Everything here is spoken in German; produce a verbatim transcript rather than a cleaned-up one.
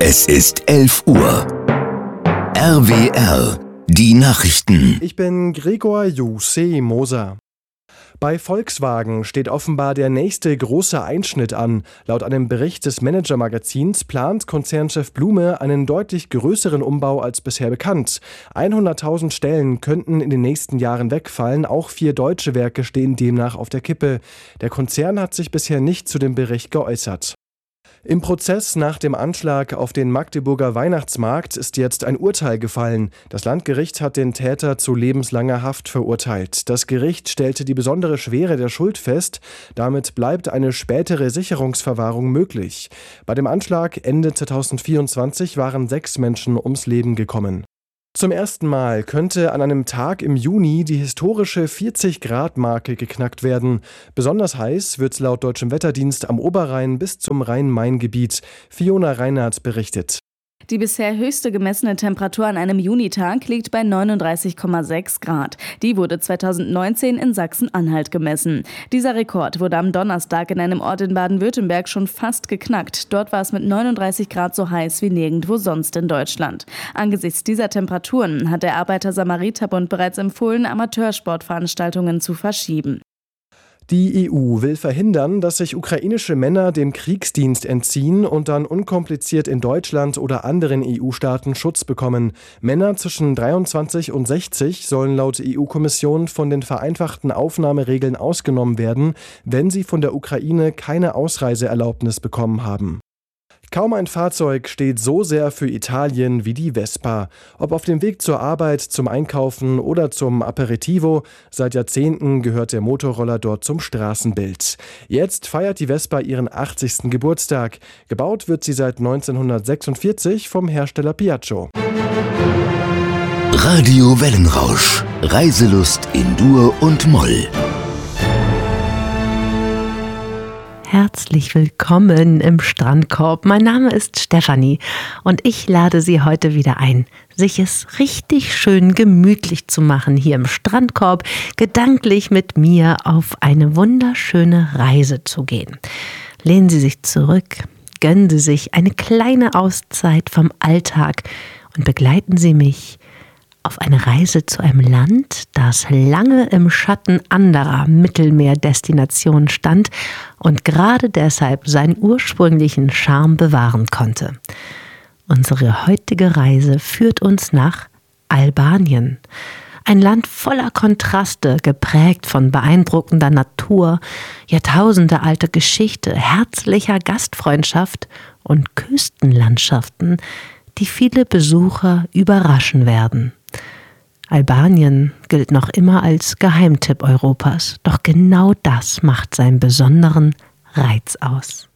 Es ist elf Uhr. R W R, die Nachrichten. Ich bin Gregor Jose Moser. Bei Volkswagen steht offenbar der nächste große Einschnitt an. Laut einem Bericht des Manager-Magazins plant Konzernchef Blume einen deutlich größeren Umbau als bisher bekannt. hunderttausend Stellen könnten in den nächsten Jahren wegfallen. Auch vier deutsche Werke stehen demnach auf der Kippe. Der Konzern hat sich bisher nicht zu dem Bericht geäußert. Im Prozess nach dem Anschlag auf den Magdeburger Weihnachtsmarkt ist jetzt ein Urteil gefallen. Das Landgericht hat den Täter zu lebenslanger Haft verurteilt. Das Gericht stellte die besondere Schwere der Schuld fest. Damit bleibt eine spätere Sicherungsverwahrung möglich. Bei dem Anschlag Ende zweitausendvierundzwanzig waren sechs Menschen ums Leben gekommen. Zum ersten Mal könnte an einem Tag im Juni die historische vierzig-Grad-Marke geknackt werden. Besonders heiß wird es laut Deutschem Wetterdienst am Oberrhein bis zum Rhein-Main-Gebiet. Fiona Reinhardt berichtet. Die bisher höchste gemessene Temperatur an einem Junitag liegt bei neununddreißig Komma sechs Grad. Die wurde zweitausendneunzehn in Sachsen-Anhalt gemessen. Dieser Rekord wurde am Donnerstag in einem Ort in Baden-Württemberg schon fast geknackt. Dort war es mit neununddreißig Grad so heiß wie nirgendwo sonst in Deutschland. Angesichts dieser Temperaturen hat der Arbeiter-Samariter-Bund bereits empfohlen, Amateursportveranstaltungen zu verschieben. Die E U will verhindern, dass sich ukrainische Männer dem Kriegsdienst entziehen und dann unkompliziert in Deutschland oder anderen E U-Staaten Schutz bekommen. Männer zwischen dreiundzwanzig und sechzig sollen laut E U-Kommission von den vereinfachten Aufnahmeregeln ausgenommen werden, wenn sie von der Ukraine keine Ausreiseerlaubnis bekommen haben. Kaum ein Fahrzeug steht so sehr für Italien wie die Vespa. Ob auf dem Weg zur Arbeit, zum Einkaufen oder zum Aperitivo, seit Jahrzehnten gehört der Motorroller dort zum Straßenbild. Jetzt feiert die Vespa ihren achtzigsten Geburtstag. Gebaut wird sie seit neunzehnhundertsechsundvierzig vom Hersteller Piaggio. Radio Wellenrausch. Reiselust in Dur und Moll. Herzlich willkommen im Strandkorb. Mein Name ist Stefanie und ich lade Sie heute wieder ein, sich es richtig schön gemütlich zu machen hier im Strandkorb, gedanklich mit mir auf eine wunderschöne Reise zu gehen. Lehnen Sie sich zurück, gönnen Sie sich eine kleine Auszeit vom Alltag und begleiten Sie mich auf eine Reise zu einem Land, das lange im Schatten anderer Mittelmeerdestinationen stand und gerade deshalb seinen ursprünglichen Charme bewahren konnte. Unsere heutige Reise führt uns nach Albanien. Ein Land voller Kontraste, geprägt von beeindruckender Natur, jahrtausendealte Geschichte, herzlicher Gastfreundschaft und Küstenlandschaften, die viele Besucher überraschen werden. Albanien gilt noch immer als Geheimtipp Europas, doch genau das macht seinen besonderen Reiz aus.